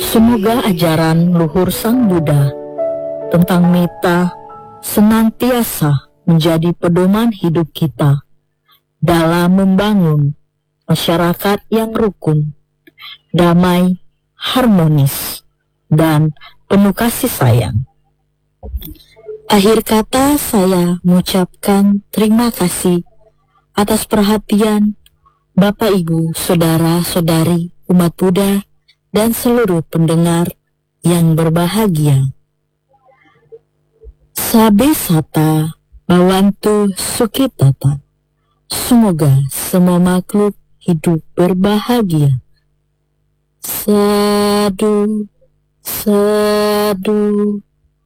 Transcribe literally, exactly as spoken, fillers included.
Semoga ajaran luhur Sang Buddha tentang metta senantiasa menjadi pedoman hidup kita dalam membangun masyarakat yang rukun, damai, harmonis, dan penuh kasih sayang. Akhir kata, saya mengucapkan terima kasih atas perhatian Bapak, Ibu, Saudara-saudari, umat Buddha, dan seluruh pendengar yang berbahagia. Sabe sata bawantu sukitata. Semoga semua makhluk hidup berbahagia. Sadu, sadu.